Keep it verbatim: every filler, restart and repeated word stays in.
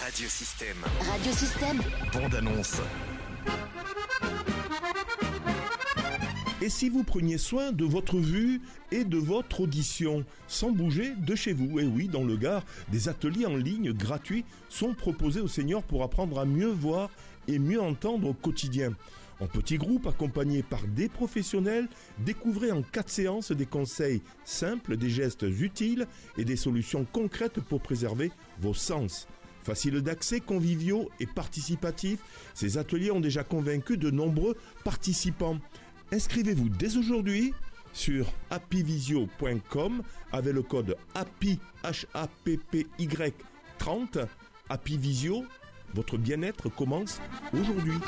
Radiosystème. Radiosystème. Bande-annonce. Et si vous preniez soin de votre vue et de votre audition, sans bouger de chez vous? Et oui, dans le Gard, des ateliers en ligne gratuits sont proposés aux seniors pour apprendre à mieux voir et mieux entendre au quotidien. En petits groupes, accompagnés par des professionnels, découvrez en quatre séances des conseils simples, des gestes utiles et des solutions concrètes pour préserver vos sens. Faciles d'accès, conviviaux et participatifs, ces ateliers ont déjà convaincu de nombreux participants. Inscrivez-vous dès aujourd'hui sur happyvisio point com avec le code happy H A P P Y trente. Happy Visio, votre bien-être commence aujourd'hui.